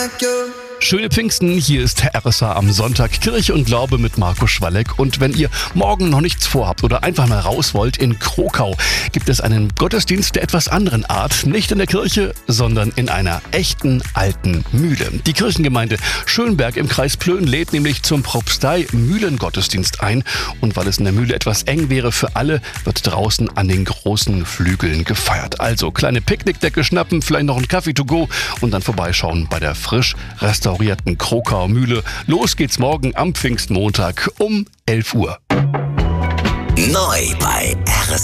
Schöne Pfingsten, hier ist RSA am Sonntag, Kirche und Glaube mit Marco Schwalleck. Und wenn ihr morgen noch nichts vorhabt oder einfach mal raus wollt, in Krokau gibt es einen Gottesdienst der etwas anderen Art. Nicht in der Kirche, sondern in einer echten alten Mühle. Die Kirchengemeinde Schönberg im Kreis Plön lädt nämlich zum Propstei-Mühlengottesdienst ein. Und weil es in der Mühle etwas eng wäre für alle, wird draußen an den großen Flügeln gefeiert. Also kleine Picknickdecke schnappen, vielleicht noch einen Kaffee to go und dann vorbeischauen bei der frisch restaurierten Krokauer Mühle. Los geht's morgen am Pfingstmontag um 11 Uhr. Neu bei RSA.